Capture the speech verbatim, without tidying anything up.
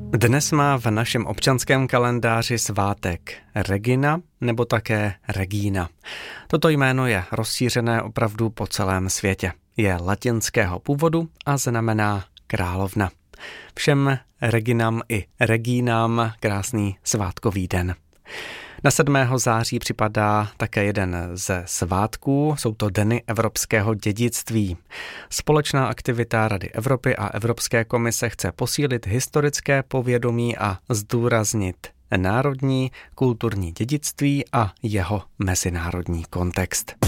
Dnes má v našem občanském kalendáři svátek Regina nebo také Regina. Toto jméno je rozšířené opravdu po celém světě. Je latinského původu a znamená královna. Všem Reginám i Regínám krásný svátkový den. Na sedmého září připadá také jeden ze svátků, jsou to Dny evropského dědictví. Společná aktivita Rady Evropy a Evropské komise chce posílit historické povědomí a zdůraznit národní kulturní dědictví a jeho mezinárodní kontext.